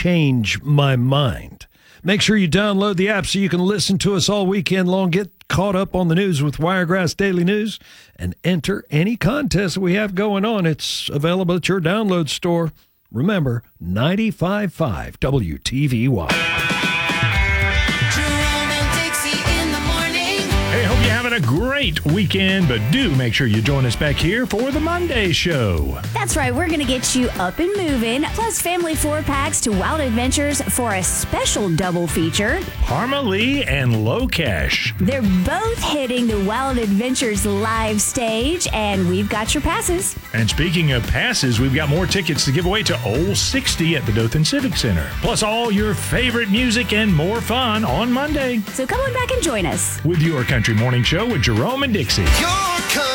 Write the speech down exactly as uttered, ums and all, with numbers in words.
change my mind. Make sure you download the app so you can listen to us all weekend long, get caught up on the news with Wiregrass Daily News, and enter any contest we have going on. It's available at your download store. Remember, ninety-five point five W T V Y. Hey, hope you're having a great weekend, but do make sure you join us back here for the Monday show. That's right, we're going to get you up and moving, plus family four packs to Wild Adventures for a special double feature. Parma Lee and Lokesh. They're both hitting the Wild Adventures live stage, and we've got your passes. And speaking of passes, we've got more tickets to give away to Old sixty at the Dothan Civic Center. Plus all your favorite music and more fun on Monday. So come on back and join us. With your Country Morning Show with Jerome and Dixie. You're